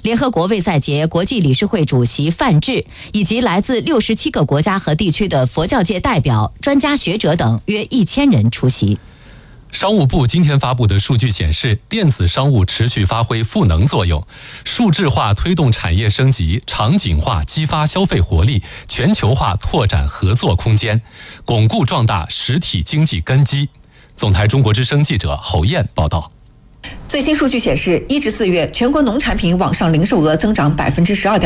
联合国卫赛节国际理事会主席范志以及来自67个国家和地区的佛教界代表、专家学者等约1000人出席。 商务部今天发布的数据显示，电子商务持续发挥赋能作用，数字化推动产业升级，场景化激发消费活力，全球化拓展合作空间，巩固壮大实体经济根基。总台中国之声记者侯燕报道。 最新数据显示，1至4月全国农产品网上零售额增长12.2%。